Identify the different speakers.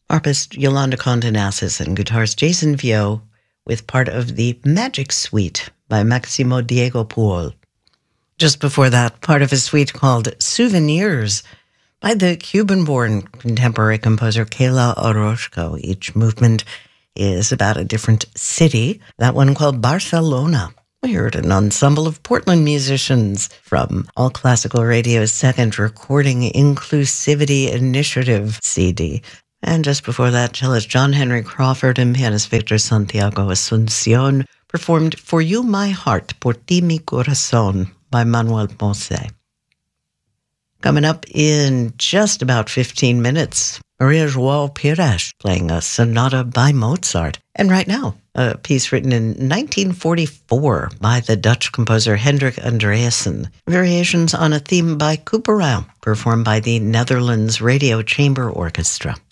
Speaker 1: Harpist Yolanda Condonassis and guitarist Jason Vio with part of the Magic Suite by Maximo Diego Puol. Just before that, part of a suite called Souvenirs by the Cuban-born contemporary composer Kayla Orozco. Each movement is about a different city. That one called Barcelona. We heard an ensemble of Portland musicians from All Classical Radio's second Recording Inclusivity Initiative CD. And just before that, cellist John Henry Crawford and pianist Victor Santiago Asuncion performed For You My Heart, Por Ti Mi Corazón by Manuel Ponce. Coming up in just about 15 minutes, Maria João Pires playing a sonata by Mozart. And right now, a piece written in 1944 by the Dutch composer Hendrik Andreasen. Variations on a theme by Couperin, performed by the Netherlands Radio Chamber Orchestra.